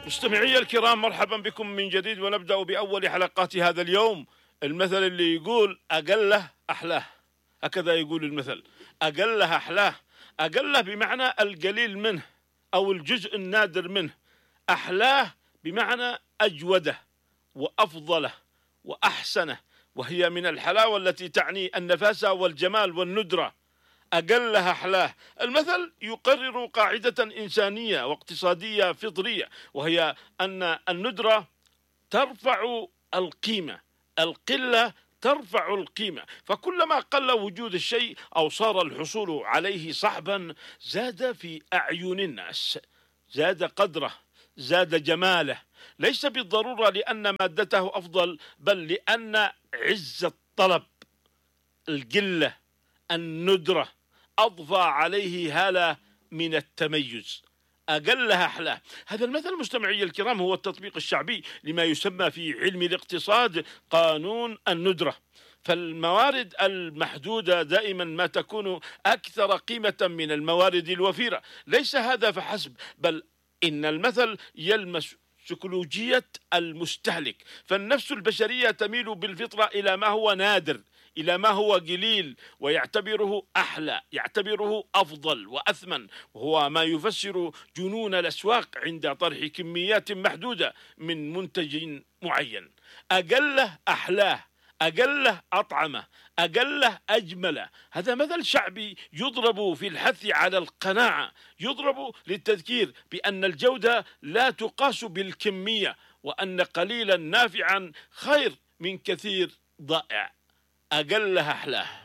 مستمعي الكرام، مرحبا بكم من جديد، ونبدأ بأول حلقات هذا اليوم. المثل اللي يقول أقله أحلاه، هكذا يقول المثل، أقله أحلاه. أقله بمعنى القليل منه أو الجزء النادر منه، أحلاه بمعنى أجوده وأفضله وأحسنه، وهي من الحلاوة التي تعني النفاسة والجمال والندرة. أقلها أحلاه. المثل يقرر قاعدة إنسانية واقتصادية فطرية، وهي أن الندرة ترفع القيمة، القلة ترفع القيمة، فكلما قل وجود الشيء أو صار الحصول عليه صعبا زاد في أعين الناس، زاد قدره، زاد جماله، ليس بالضرورة لأن مادته أفضل، بل لأن عز الطلب، القلة، الندرة أضفى عليه هالة من التميز. أقلها أحلاه. هذا المثل مستمعي الكرام هو التطبيق الشعبي لما يسمى في علم الاقتصاد قانون الندرة. فالموارد المحدودة دائما ما تكون أكثر قيمة من الموارد الوفيرة. ليس هذا فحسب، بل إن المثل يلمس سيكولوجية المستهلك، فالنفس البشرية تميل بالفطرة إلى ما هو نادر، إلى ما هو قليل، ويعتبره أحلى، يعتبره أفضل وأثمن، وهو ما يفسر جنون الأسواق عند طرح كميات محدودة من منتج معين. أقله أحلاه، أقله أطعمه، أقله أجمله. هذا مثل شعبي يضرب في الحث على القناعة، يضرب للتذكير بأن الجودة لا تقاس بالكمية، وأن قليلا نافعا خير من كثير ضائع. أقلها أحلاه.